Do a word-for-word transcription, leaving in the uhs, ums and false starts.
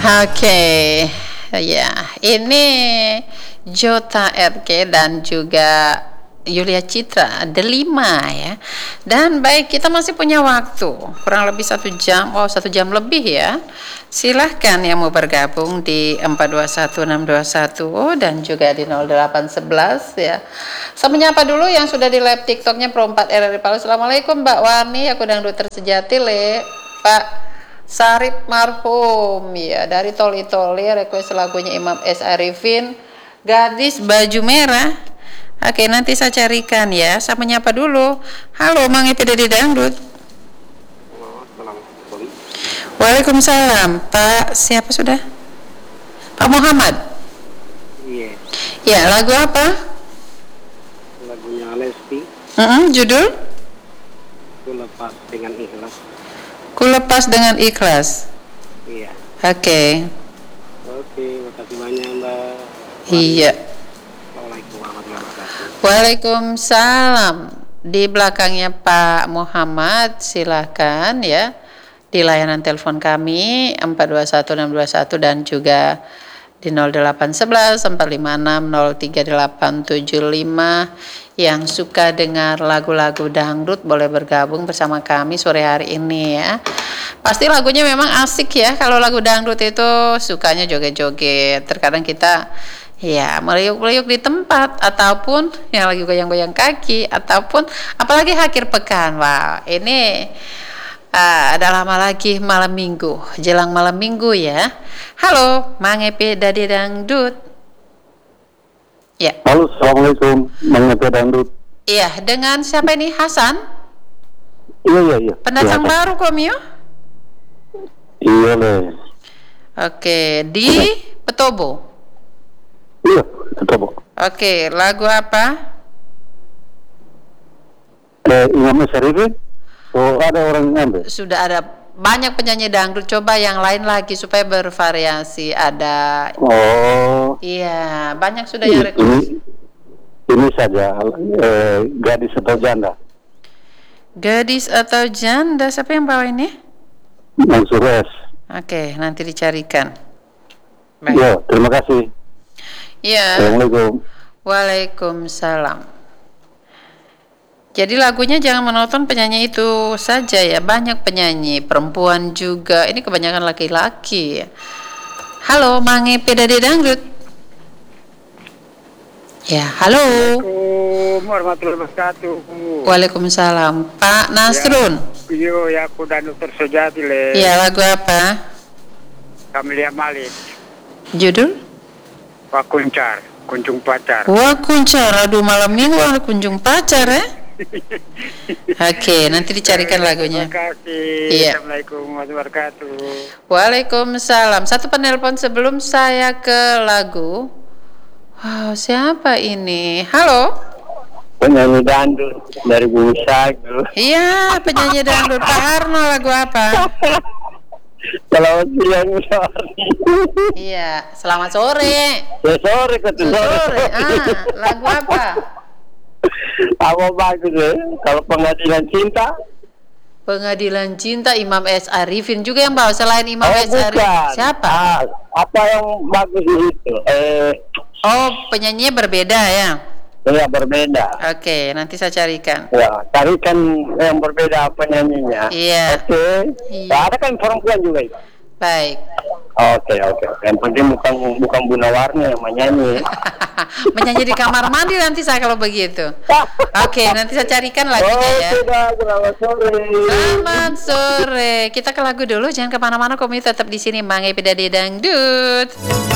Oke, ya, ini Jota R K dan juga Yulia Citra, Delima ya. Dan baik, kita masih punya waktu kurang lebih satu jam, oh satu jam lebih ya. Silahkan yang mau bergabung di empat dua satu enam dua satu dan juga di nol delapan satu satu ya. Saya menyapa dulu yang sudah di live TikToknya Pro empat R R I Palu. Assalamualaikum Mbak Wani, aku dangdut tersejati le. Pak Sarip Marhum ya, dari Toli Toli, request lagunya Imam S. Arifin, Gadis Baju Merah. Oke, nanti saya carikan ya. Saya menyapa dulu. Halo, Mang Epi dari Dangdut. Waalaikumsalam. Pak siapa sudah? Pak Muhammad. Iya. Ya, lagu apa? Lagunya Lesti. Mm-mm, judul? Ku lepas dengan ikhlas. Ku lepas dengan ikhlas. Iya. Oke. Oke, makasih banyak Mbak. Iya. Assalamualaikum warahmatullahi wabarakatuh. Waalaikumsalam. Di belakangnya Pak Muhammad, silakan ya. Di layanan telepon kami empat dua satu enam dua satu dan juga di nol delapan satu satu empat lima enam nol tiga delapan tujuh lima. Yang suka dengar lagu-lagu dangdut boleh bergabung bersama kami sore hari ini ya. Pasti lagunya memang asik ya. Kalau lagu dangdut itu sukanya joget-joget. Terkadang kita ya meliuk-meliuk di tempat ataupun yang lagi goyang-goyang kaki ataupun apalagi akhir pekan. Wah, ini uh, ada lama lagi malam minggu, jelang malam minggu ya. Halo, Mang Epi dari Dangdut. Ya. Halo, assalamualaikum, Mang Epi Dangdut. Iya, dengan siapa ini? Hasan? Iya, iya, iya. Pendatang Silakan. baru kok, Mio? Iya, Le. Oke, di Petobo. Iya, betul, Bu. Oke, lagu apa? Eh, Imam S. Arifin? Oh, ada orang ngambil? Sudah ada banyak penyanyi dangdut, coba yang lain lagi supaya bervariasi. Ada, Oh. iya, banyak sudah Ini, yang request. ini saja, eh, gadis atau janda? Gadis atau janda, siapa yang bawa ini? Mansur S. Oke, nanti dicarikan. Ya, terima kasih. Iya. Assalamualaikum. Waalaikumsalam. Jadi lagunya jangan menonton penyanyi itu saja ya, banyak penyanyi perempuan juga. Ini kebanyakan laki-laki. Halo, Mang Epi dari Dangdut. Ya, halo. Assalamualaikum warahmatullahi wabarakatuh. Waalaikumsalam. Pak Nasrun. Yo, ya aku dangdut tersejati le. Ya, lagu apa? Camelia Malik. Judul? Pak Kuncar, kunjung pacar. Wah, kuncar. Aduh, malam minggu ada kunjung pacar ya. Oke, nanti dicarikan lagunya. Terima kasih. Iya. Assalamualaikum warahmatullahi wabarakatuh. Waalaikumsalam. Satu penelpon sebelum saya ke lagu. Wow, siapa ini? Halo. Penyanyi dangdut dari Bumi Sagu. Iya, penyanyi dangdut. Pak Arno, lagu apa? Selamat siang, sore. Iya, selamat sore. Ya sore ketemu Sore. Ah, lagu apa? Apa bagus ya? Kalau Pengadilan Cinta? Pengadilan Cinta Imam S. Arifin juga yang bawa selain Imam Oh, S. Arifin. bukan. Siapa? Ah, apa yang bagus itu? Eh, Oh, penyanyinya berbeda ya. ya berbeda. Oke, nanti saya carikan. Ya, carikan yang berbeda penyanyinya. Iya. Oke. Iya. Nah, ada kan perempuan juga itu. Baik. Oke, oke. Yang penting bukan bukan Bunda Warni yang menyanyi. Menyanyi di kamar mandi nanti saya kalau begitu. Oke, nanti saya carikan lagunya ya. Oh, sudah, selamat sore. Selamat sore. Kita ke lagu dulu, jangan kemana-mana. Kami tetap di sini, Mang Epi dari Dangdut.